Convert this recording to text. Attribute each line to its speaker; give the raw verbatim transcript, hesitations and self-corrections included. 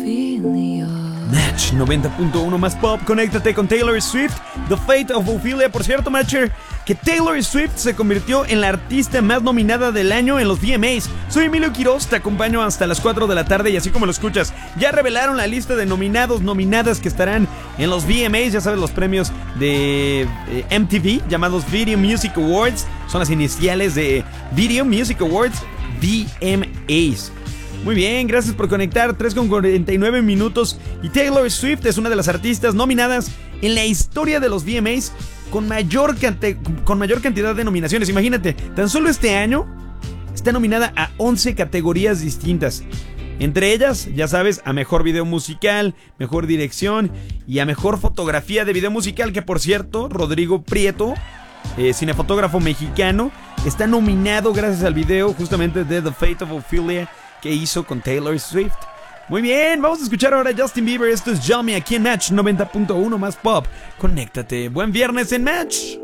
Speaker 1: Match noventa punto uno más pop, conéctate con Taylor Swift, The Fate of Ophelia. Por cierto, Matcher, que Taylor Swift se convirtió en la artista más nominada del año en los V M As. Soy Emilio Quiroz, te acompaño hasta las cuatro de la tarde y así como lo escuchas, ya revelaron la lista de nominados, nominadas que estarán en los V M As, ya sabes, los premios de eh, M T V, llamados Video Music Awards, son las iniciales de Video Music Awards, V M As. Muy bien, gracias por conectar, tres con cuarenta y nueve minutos. Y Taylor Swift es una de las artistas nominadas en la historia de los V M As con mayor, cante- con mayor cantidad de nominaciones. Imagínate, tan solo este año está nominada a once categorías distintas. Entre ellas, ya sabes, a Mejor Video Musical, Mejor Dirección y a Mejor Fotografía de Video Musical, que por cierto, Rodrigo Prieto, eh, cinefotógrafo mexicano, está nominado gracias al video justamente de The Fate of Ophelia que hizo con Taylor Swift. Muy bien, vamos a escuchar ahora a Justin Bieber. Esto es Yummy aquí en Match noventa punto uno más pop. Conéctate. Buen viernes en Match.